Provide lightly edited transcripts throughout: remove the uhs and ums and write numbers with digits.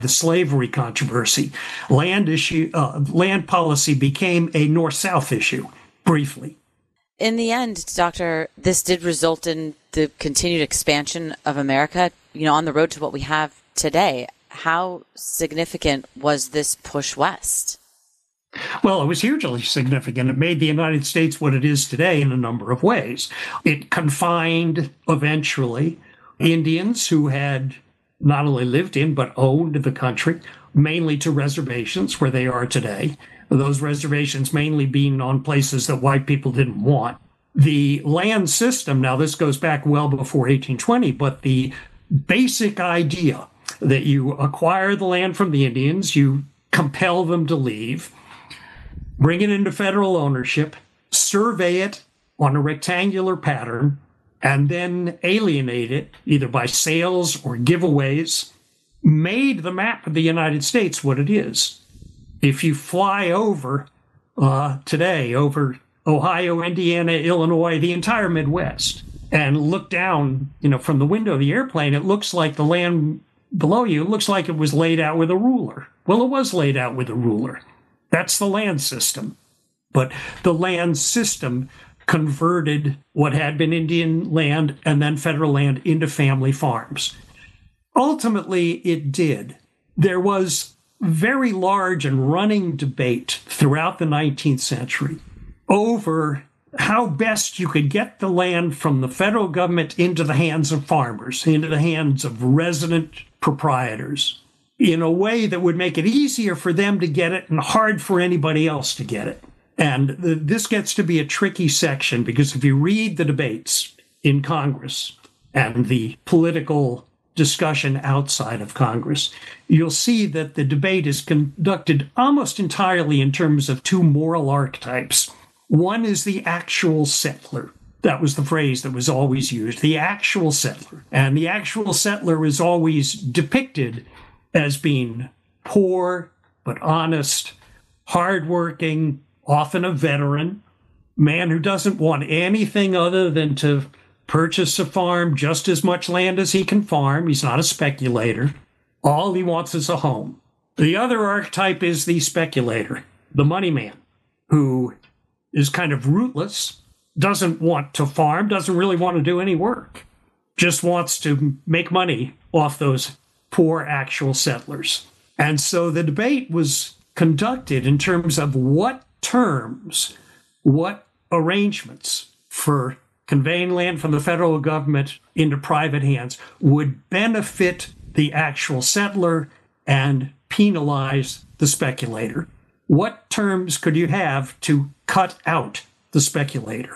the slavery controversy. Land policy became a north-south issue, briefly. In the end, Doctor, this did result in the continued expansion of America, on the road to what we have today. How significant was this push west? Well, it was hugely significant. It made the United States what it is today in a number of ways. It confined, eventually, Indians who had not only lived in but owned the country, mainly to reservations where they are today. Those reservations mainly being on places that white people didn't want. The land system, now this goes back well before 1820, but the basic idea that you acquire the land from the Indians, you compel them to leave, bring it into federal ownership, survey it on a rectangular pattern, and then alienate it either by sales or giveaways, made the map of the United States what it is. If you fly over today, over Ohio, Indiana, Illinois, the entire Midwest, and look down, from the window of the airplane, it looks like the land below you, it looks like it was laid out with a ruler. Well, it was laid out with a ruler. That's the land system. But the land system converted what had been Indian land and then federal land into family farms. Ultimately, it did. There was very large and running debate throughout the 19th century over how best you could get the land from the federal government into the hands of farmers, into the hands of resident proprietors, in a way that would make it easier for them to get it and hard for anybody else to get it. And this gets to be a tricky section, because if you read the debates in Congress and the political discussion outside of Congress, you'll see that the debate is conducted almost entirely in terms of two moral archetypes. One is the actual settler. That was the phrase that was always used, the actual settler. And the actual settler is always depicted as being poor but honest, hardworking, often a veteran, man who doesn't want anything other than to purchase a farm, just as much land as he can farm. He's not a speculator. All he wants is a home. The other archetype is the speculator, the money man, who is kind of rootless, doesn't want to farm, doesn't really want to do any work, just wants to make money off those poor actual settlers. And so the debate was conducted in terms of what terms, what arrangements for conveying land from the federal government into private hands would benefit the actual settler and penalize the speculator. What terms could you have to cut out the speculator?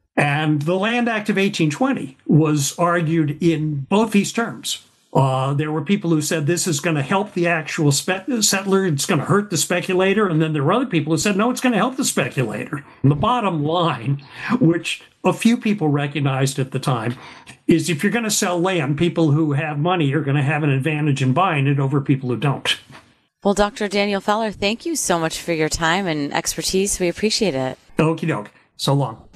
And the Land Act of 1820 was argued in both these terms. There were people who said this is going to help the actual settler, it's going to hurt the speculator, and then there were other people who said, no, it's going to help the speculator. And the bottom line, which a few people recognized at the time, is if you're going to sell land, people who have money are going to have an advantage in buying it over people who don't. Well, Dr. Daniel Feller, thank you so much for your time and expertise. We appreciate it. Okie doke. So long.